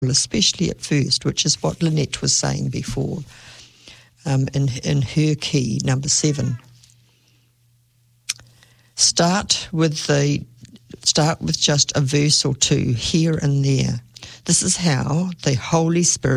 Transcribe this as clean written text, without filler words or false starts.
especially at first, which is what Lynette was saying before, in her key, number 7. Start with just a verse or two here and there. This is how the Holy Spirit